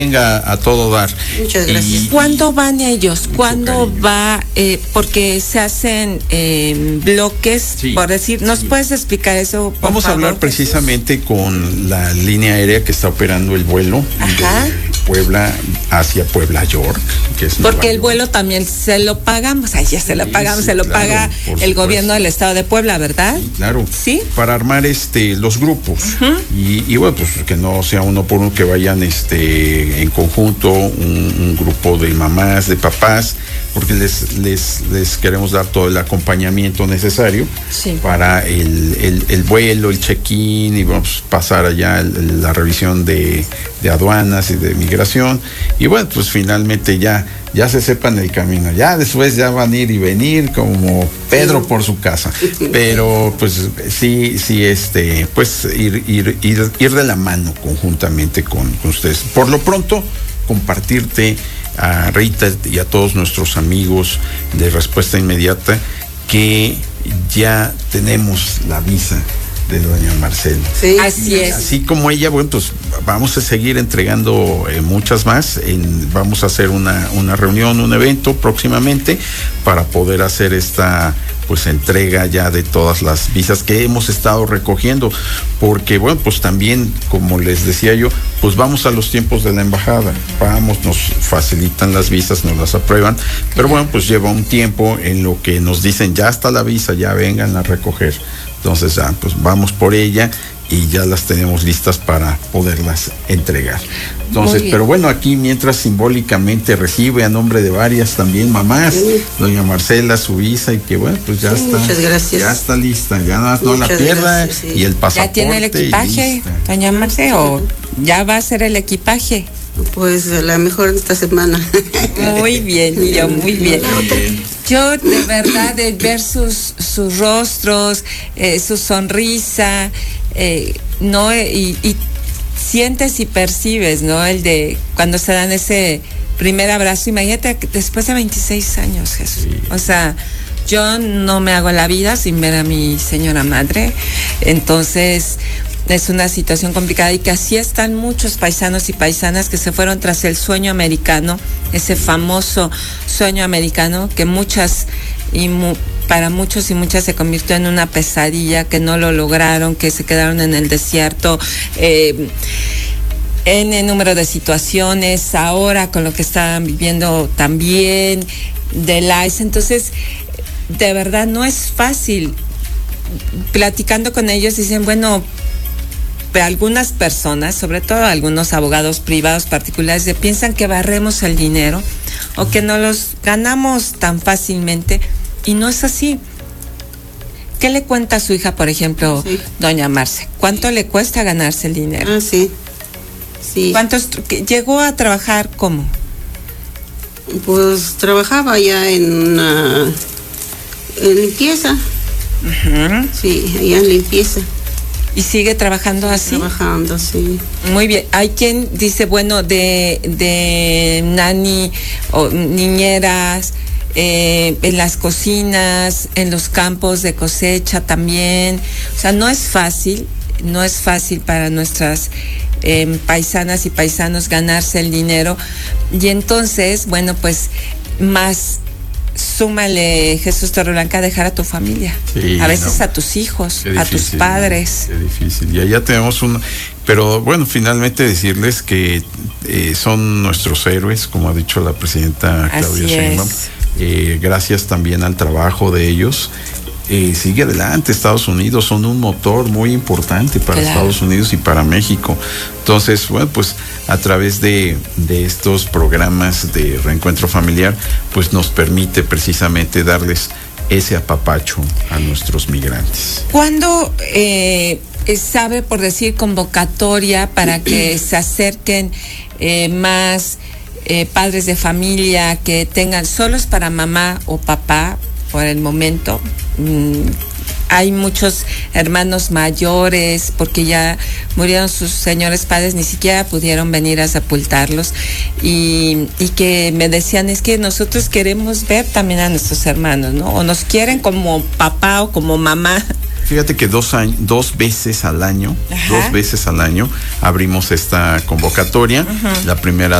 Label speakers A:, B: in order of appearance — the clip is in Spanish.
A: venga a todo dar.
B: Muchas gracias.
C: ¿Cuándo van ellos? ¿Cuándo va? Porque se hacen bloques,
A: Sí,
C: por decir, ¿nos
A: sí.
C: puedes explicar eso, por
A: Vamos a
C: favor,
A: hablar precisamente con la línea aérea que está operando el vuelo
C: Ajá.
A: de Puebla hacia Puebla York, que es
C: Porque
A: Nueva
C: el
A: York.
C: vuelo también se lo pagamos, ya se lo
A: Sí,
C: pagamos,
A: sí,
C: se lo
A: claro,
C: paga
A: por
C: el
A: supuesto.
C: gobierno del estado de Puebla, ¿verdad?
A: Sí, claro.
C: ¿Sí?
A: Para armar los grupos. Y bueno, pues que no sea uno por uno, que vayan en conjunto, un grupo de mamás, de papás, porque les queremos dar todo el acompañamiento necesario
C: Sí.
A: para el vuelo, el check-in, y vamos a pasar allá la revisión de aduanas y de migración. Y bueno, pues finalmente ya se sepan el camino. Ya después ya van a ir y venir como Pedro por su casa. Pero pues sí, pues ir de la mano conjuntamente con ustedes. Por lo pronto, compartirte a Rita y a todos nuestros amigos de Respuesta Inmediata que ya tenemos la visa de doña Marcela.
B: Sí.
C: Así es.
A: Así como ella, bueno, pues vamos a seguir entregando muchas más. Vamos a hacer una reunión, un evento próximamente para poder hacer esta pues entrega ya de todas las visas que hemos estado recogiendo, porque bueno, pues también, como les decía yo, pues vamos a los tiempos de la embajada, nos facilitan las visas, nos las aprueban, pero bueno, pues lleva un tiempo en lo que nos dicen, ya está la visa, ya vengan a recoger. Entonces ya, pues vamos por ella y ya las tenemos listas para poderlas entregar. Entonces, pero bueno, aquí mientras simbólicamente recibe a nombre de varias también mamás, doña Marcela, su visa, y que bueno, pues ya está.
B: Muchas gracias.
A: Ya está lista, ya no la pierda,
B: gracias, sí.
A: y el pasaporte.
C: ¿Ya tiene el equipaje, doña Marce, o ya va a ser el equipaje?
B: Pues a lo mejor esta semana.
C: Muy bien, yo muy bien. Yo de verdad, de ver sus rostros, su sonrisa, no, y sientes y percibes, ¿no? El de cuando se dan ese primer abrazo. Imagínate después de 26 años, Jesús.
A: Sí.
C: O sea, yo no me hago la vida sin ver a mi señora madre. Entonces, es una situación complicada, y que así están muchos paisanos y paisanas que se fueron tras el sueño americano, ese famoso sueño americano que para muchos y muchas se convirtió en una pesadilla, que no lo lograron, que se quedaron en el desierto, en el número de situaciones, ahora con lo que están viviendo también del ICE. Entonces, de verdad no es fácil. Platicando con ellos dicen, bueno, algunas personas, sobre todo algunos abogados privados particulares, piensan que barremos el dinero o que no los ganamos tan fácilmente, y no es así. ¿Qué le cuenta a su hija, por ejemplo,
B: Sí.
C: doña Marce? ¿Cuánto le cuesta ganarse el dinero?
B: Ah, sí. Sí.
C: ¿Llegó a trabajar cómo?
B: Pues trabajaba ya en limpieza.
C: Uh-huh.
B: Sí, allá en limpieza.
C: ¿Y sigue trabajando así?
B: Trabajando, sí.
C: Muy bien. Hay quien dice, bueno, de nani o niñeras, en las cocinas, en los campos de cosecha también. O sea, no es fácil para nuestras paisanas y paisanos ganarse el dinero. Y entonces, bueno, pues más súmale, Jesús Torreblanca, dejar a tu familia,
A: Sí,
C: a veces
A: no.
C: a tus hijos,
A: Qué
C: a tus
A: difícil,
C: padres.
A: Qué difícil. Y allá tenemos pero bueno, finalmente decirles que son nuestros héroes, como ha dicho la presidenta Claudia Sheinbaum. Gracias también al trabajo de ellos. Sigue adelante. Estados Unidos son un motor muy importante para Estados Unidos y para México. Entonces, bueno, pues a través de estos programas de reencuentro familiar, pues nos permite precisamente darles ese apapacho a nuestros migrantes.
C: ¿Cuándo sabe, por decir, convocatoria para que se acerquen más padres de familia que tengan solos para mamá o papá por el momento? Hay muchos hermanos mayores, porque ya murieron sus señores padres, ni siquiera pudieron venir a sepultarlos, y que me decían, es que nosotros queremos ver también a nuestros hermanos, ¿no? O nos quieren como papá o como mamá,
A: Fíjate que 2 veces al año,
C: Ajá.
A: 2 veces al año abrimos esta convocatoria. La primera